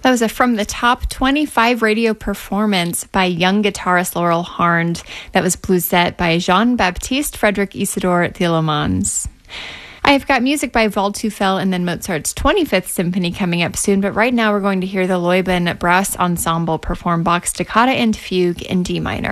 That was a From the Top 25 radio performance by young guitarist Laurel Harnd. That was Bluesette by Jean-Baptiste Frederick Isidore Thielemanns. I've got music by Waldteufel and then Mozart's 25th Symphony coming up soon, but right now we're going to hear the Leuben Brass Ensemble perform Bach's Toccata and Fugue in D minor.